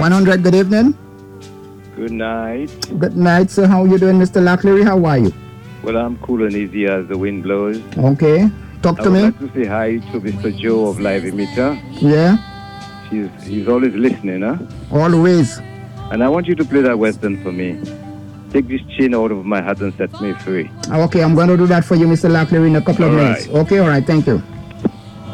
100, good evening. Good night. Good night, sir. How are you doing, Mr. Laclery? How are you? Well, I'm cool and easy as the wind blows. Okay. Talk I to would me. like to say hi to Mr. Joe of Live Emitter. Yeah, He's always listening, huh? always. And I want you to play that western for me. Take this chain out of my hat and set me free. Okay, I'm going to do that for you, Mr. Laclery, in a couple of All minutes. right. Okay, all right. Thank you.